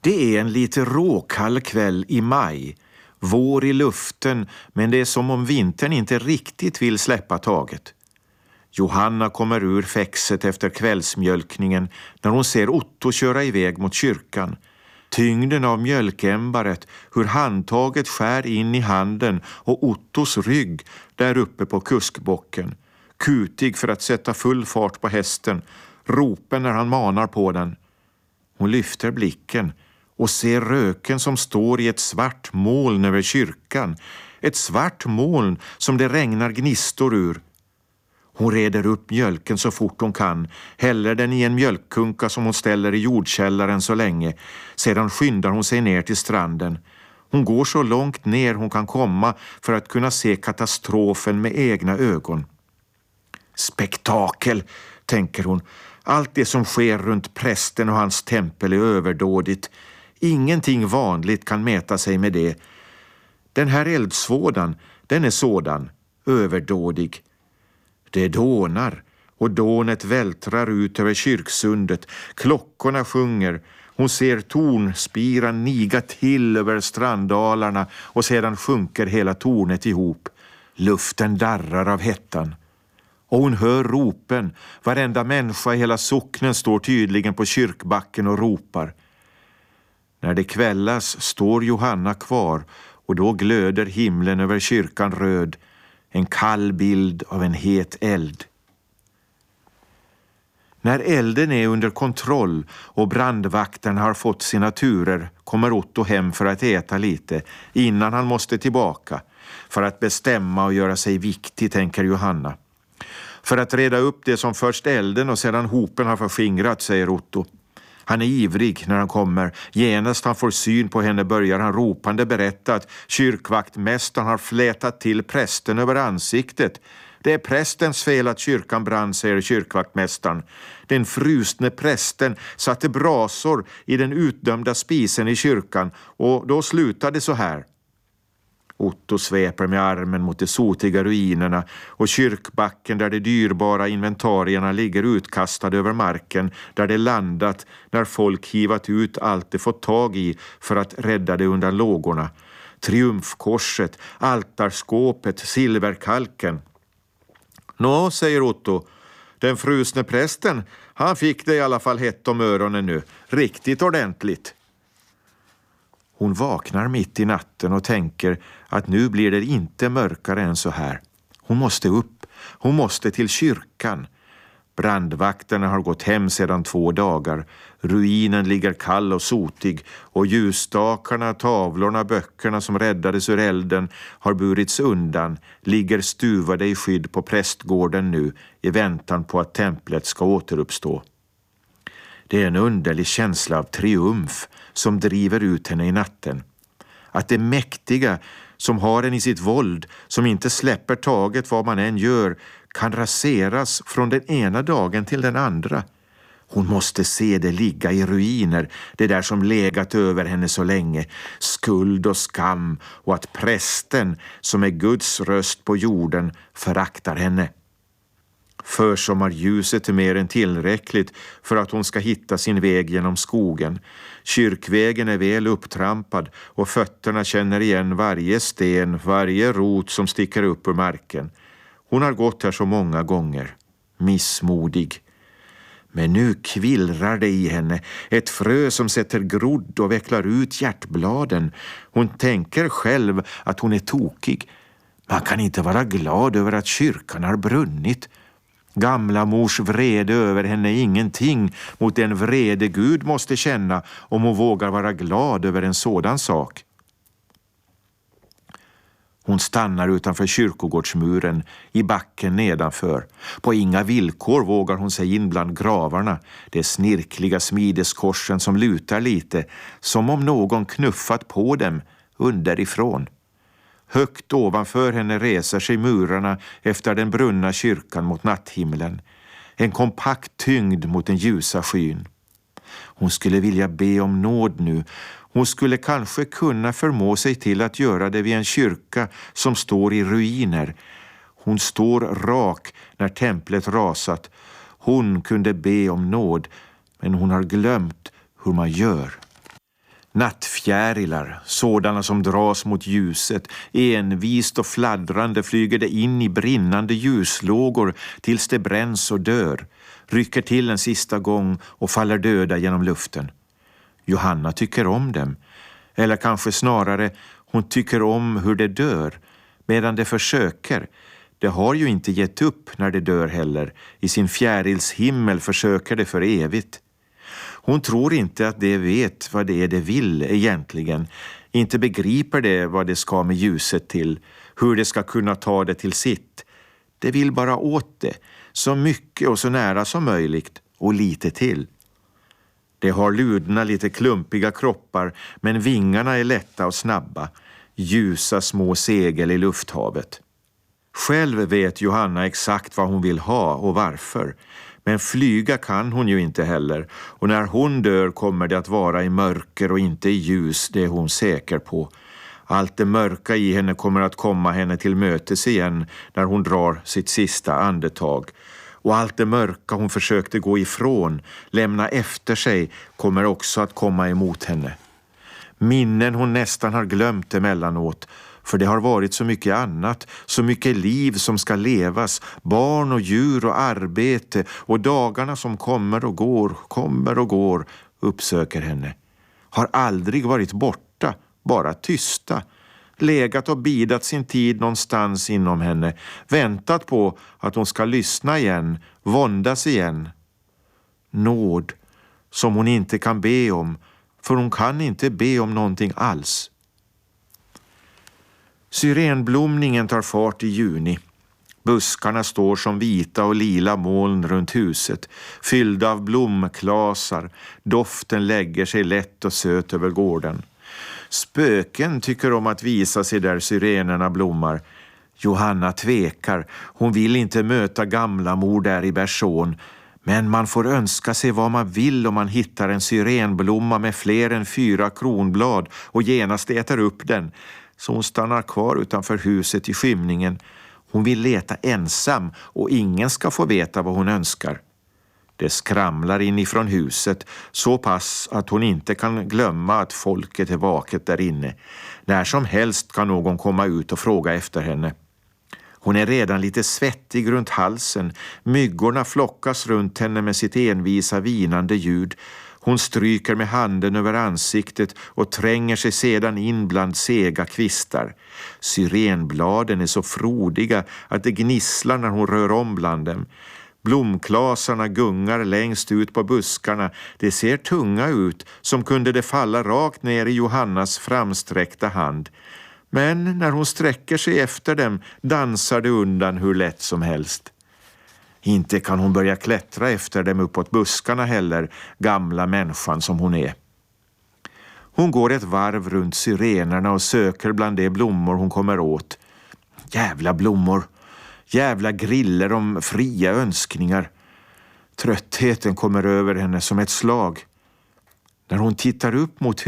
Det är en lite råkall kväll i maj. Vår i luften, men det är som om vintern inte riktigt vill släppa taget. Johanna kommer ur fäxet efter kvällsmjölkningen när hon ser Otto köra iväg mot kyrkan. Tyngden av mjölkämbaret, hur handtaget skär in i handen och Ottos rygg där uppe på kuskbocken. Kutig för att sätta full fart på hästen, ropen när han manar på den. Hon lyfter blicken och ser röken som står i ett svart moln över kyrkan. Ett svart moln som det regnar gnistor ur. Hon reder upp mjölken så fort hon kan, häller den i en mjölkkunka som hon ställer i jordkällaren så länge. Sedan skyndar hon sig ner till stranden. Hon går så långt ner hon kan komma för att kunna se katastrofen med egna ögon. Spektakel, tänker hon. Allt det som sker runt prästen och hans tempel är överdådigt. Ingenting vanligt kan mäta sig med det. Den här eldsvådan, den är sådan, överdådig. Det dånar och dånet vältrar ut över kyrksundet. Klockorna sjunger. Hon ser tornspiran niga till över stranddalarna och sedan sjunker hela tornet ihop. Luften darrar av hettan. Och hon hör ropen. Varenda människa i hela socknen står tydligen på kyrkbacken och ropar. När det kvällas står Johanna kvar och då glöder himlen över kyrkan röd. En kall bild av en het eld. När elden är under kontroll och brandvakten har fått sina turer kommer Otto hem för att äta lite innan han måste tillbaka. För att bestämma och göra sig viktig, tänker Johanna. För att reda upp det som först elden och sedan hopen har förskingrat, säger Otto. Han är ivrig när han kommer. Genast han får syn på henne börjar han ropande berätta att kyrkvaktmästaren har flätat till prästen över ansiktet. Det är prästens fel att kyrkan brann, säger kyrkvaktmästaren. Den frusne prästen satte brasor i den utdömda spisen i kyrkan och då slutade så här. Otto sveper med armen mot de sotiga ruinerna och kyrkbacken där de dyrbara inventarierna ligger utkastade över marken där det landat när folk hivat ut allt de fått tag i för att rädda det undan lågorna. Triumfkorset, altarskåpet, silverkalken. Nå, säger Otto, den frusne prästen, han fick det i alla fall hett om öronen nu, riktigt ordentligt. Hon vaknar mitt i natten och tänker att nu blir det inte mörkare än så här. Hon måste upp. Hon måste till kyrkan. Brandvakterna har gått hem sedan 2 dagar. Ruinen ligger kall och sotig och ljusstakarna, tavlorna, böckerna som räddades ur elden har burits undan, ligger stuvade i skydd på prästgården nu i väntan på att templet ska återuppstå. Det är en underlig känsla av triumf som driver ut henne i natten. Att det mäktiga som har en i sitt våld, som inte släpper taget vad man än gör, kan raseras från den ena dagen till den andra. Hon måste se det ligga i ruiner, det där som legat över henne så länge. Skuld och skam och att prästen, som är Guds röst på jorden, föraktar henne. Försommarljuset är mer än tillräckligt för att hon ska hitta sin väg genom skogen. Kyrkvägen är väl upptrampad och fötterna känner igen varje sten, varje rot som sticker upp ur marken. Hon har gått här så många gånger, missmodig. Men nu kvillrar det i henne, ett frö som sätter grodd och vecklar ut hjärtbladen. Hon tänker själv att hon är tokig. Man kan inte vara glad över att kyrkan har brunnit. Gamla mors vrede över henne är ingenting mot den vrede Gud måste känna om hon vågar vara glad över en sådan sak. Hon stannar utanför kyrkogårdsmuren i backen nedanför. På inga villkor vågar hon sig in bland gravarna, de snirkliga smideskorsen som lutar lite, som om någon knuffat på dem underifrån. Högt ovanför henne reser sig murarna efter den brunna kyrkan mot natthimlen. En kompakt tyngd mot den ljusa skyn. Hon skulle vilja be om nåd nu. Hon skulle kanske kunna förmå sig till att göra det vid en kyrka som står i ruiner. Hon står rak när templet rasat. Hon kunde be om nåd, men hon har glömt hur man gör. Nattfjärilar, sådana som dras mot ljuset, envist och fladdrande flyger det in i brinnande ljuslågor tills det bränns och dör, rycker till en sista gång och faller döda genom luften. Johanna tycker om dem, eller kanske snarare hon tycker om hur det dör, medan det försöker. Det har ju inte gett upp när det dör heller. I sin fjärilshimmel försöker det för evigt. Hon tror inte att det vet vad det är det vill egentligen. Inte begriper det vad det ska med ljuset till, hur det ska kunna ta det till sitt. Det vill bara åt det, så mycket och så nära som möjligt, och lite till. Det har ludna, lite klumpiga kroppar, men vingarna är lätta och snabba. Ljusa små segel i lufthavet. Själv vet Johanna exakt vad hon vill ha och varför. Men flyga kan hon ju inte heller, och när hon dör kommer det att vara i mörker och inte i ljus, det är hon säker på. Allt det mörka i henne kommer att komma henne till mötes igen när hon drar sitt sista andetag. Och allt det mörka hon försökte gå ifrån, lämna efter sig, kommer också att komma emot henne. Minnen hon nästan har glömt emellanåt, för det har varit så mycket annat, så mycket liv som ska levas, barn och djur och arbete, och dagarna som kommer och går, uppsöker henne. Har aldrig varit borta, bara tysta, legat och bidat sin tid någonstans inom henne, väntat på att hon ska lyssna igen, våndas igen. Nåd som hon inte kan be om, för hon kan inte be om någonting alls. Syrenblomningen tar fart i juni. Buskarna står som vita och lila moln runt huset, fyllda av blomklasar. Doften lägger sig lätt och söt över gården. Spöken tycker om att visa sig där syrenerna blommar. Johanna tvekar. Hon vill inte möta gamla mor där i Bersån. Men man får önska sig vad man vill om man hittar en syrenblomma med fler än 4 kronblad och genast äter upp den. Så hon stannar kvar utanför huset i skymningen. Hon vill leta ensam och ingen ska få veta vad hon önskar. Det skramlar inifrån huset så pass att hon inte kan glömma att folket är vaket där inne. När som helst kan någon komma ut och fråga efter henne. Hon är redan lite svettig runt halsen. Myggorna flockas runt henne med sitt envisa vinande ljud. Hon stryker med handen över ansiktet och tränger sig sedan in bland sega kvistar. Syrenbladen är så frodiga att det gnisslar när hon rör om bland dem. Blomklasarna gungar längst ut på buskarna. Det ser tunga ut, som kunde det falla rakt ner i Johannas framsträckta hand. Men när hon sträcker sig efter dem dansar det undan hur lätt som helst. Inte kan hon börja klättra efter dem uppåt buskarna heller, gamla människan som hon är. Hon går ett varv runt syrenerna och söker bland de blommor hon kommer åt. Jävla blommor, jävla griller om fria önskningar. Tröttheten kommer över henne som ett slag. När hon tittar upp mot